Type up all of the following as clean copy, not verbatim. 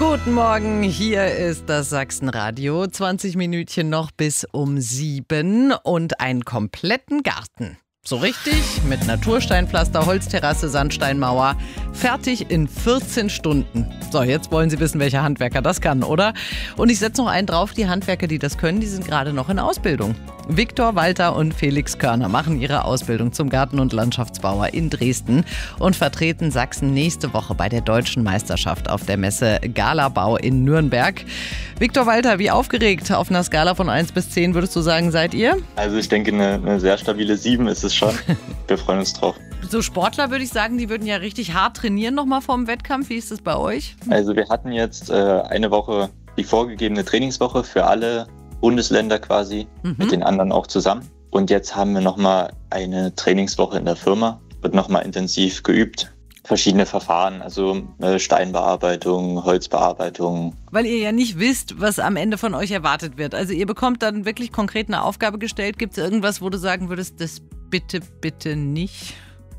Guten Morgen, hier ist das Sachsenradio. 20 Minütchen noch bis um 7 und einen kompletten Garten. So richtig, mit Natursteinpflaster, Holzterrasse, Sandsteinmauer. Fertig in 14 Stunden. So, jetzt wollen Sie wissen, welcher Handwerker das kann, oder? Und ich setze noch einen drauf, die Handwerker, die das können, die sind gerade noch in Ausbildung. Viktor Walter und Felix Körner machen ihre Ausbildung zum Garten- und Landschaftsbauer in Dresden und vertreten Sachsen nächste Woche bei der Deutschen Meisterschaft auf der Messe Galabau in Nürnberg. Viktor Walter, wie aufgeregt auf einer Skala von 1 bis 10 würdest du sagen, seid ihr? Also ich denke, eine sehr stabile 7 ist es schon. Wir freuen uns drauf. So Sportler würde ich sagen, die würden ja richtig hart trainieren nochmal vor dem Wettkampf. Wie ist das bei euch? Also wir hatten jetzt eine Woche die vorgegebene Trainingswoche für alle Bundesländer quasi, mit den anderen auch zusammen. Und jetzt haben wir nochmal eine Trainingswoche in der Firma, wird nochmal intensiv geübt. Verschiedene Verfahren, also Steinbearbeitung, Holzbearbeitung. Weil ihr ja nicht wisst, was am Ende von euch erwartet wird. Also ihr bekommt dann wirklich konkret eine Aufgabe gestellt. Gibt es irgendwas, wo du sagen würdest, das bitte nicht?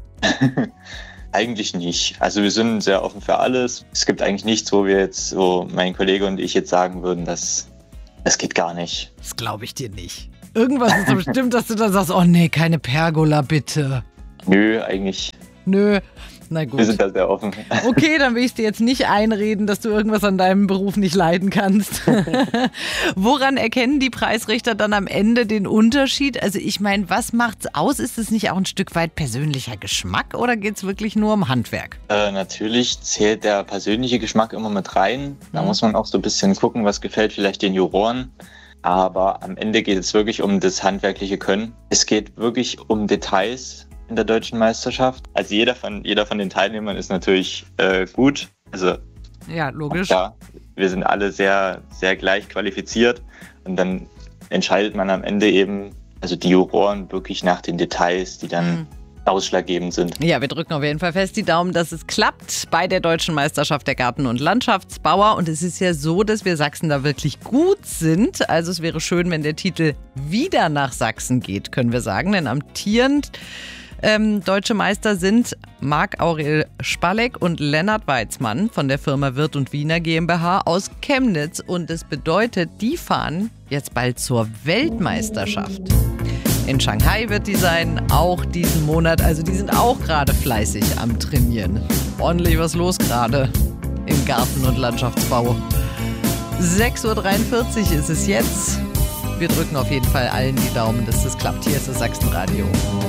Eigentlich nicht. Also wir sind sehr offen für alles. Es gibt eigentlich nichts, wo wir jetzt, so mein Kollege und ich jetzt sagen würden, das geht gar nicht. Das glaube ich dir nicht. Irgendwas ist so bestimmt, dass du da sagst, oh nee, keine Pergola bitte. Nö, eigentlich. Nö. Na gut. Wir sind da sehr offen. Okay, dann will ich dir jetzt nicht einreden, dass du irgendwas an deinem Beruf nicht leiden kannst. Woran erkennen die Preisrichter dann am Ende den Unterschied? Also ich meine, was macht's aus? Ist es nicht auch ein Stück weit persönlicher Geschmack oder geht's wirklich nur um Handwerk? Natürlich zählt der persönliche Geschmack immer mit rein. Da muss man auch so ein bisschen gucken, was gefällt vielleicht den Juroren. Aber am Ende geht es wirklich um das handwerkliche Können. Es geht wirklich um Details in der Deutschen Meisterschaft. Also jeder von den Teilnehmern ist natürlich gut. Also ja, logisch. Ja, wir sind alle sehr, sehr gleich qualifiziert und dann entscheidet man am Ende eben, also die Juroren wirklich nach den Details, die dann ausschlaggebend sind. Ja, wir drücken auf jeden Fall fest die Daumen, dass es klappt bei der Deutschen Meisterschaft der Garten- und Landschaftsbauer. Und es ist ja so, dass wir Sachsen da wirklich gut sind. Also es wäre schön, wenn der Titel wieder nach Sachsen geht, können wir sagen. Denn amtierend deutsche Meister sind Marc-Aurel Spalleck und Lennart Weizmann von der Firma Wirth und Wiener GmbH aus Chemnitz. Und das bedeutet, die fahren jetzt bald zur Weltmeisterschaft. In Shanghai wird die sein, auch diesen Monat. Also die sind auch gerade fleißig am Trainieren. Ordentlich was los gerade im Garten- und Landschaftsbau. 6.43 Uhr ist es jetzt. Wir drücken auf jeden Fall allen die Daumen, dass das klappt. Hier ist das Sachsenradio.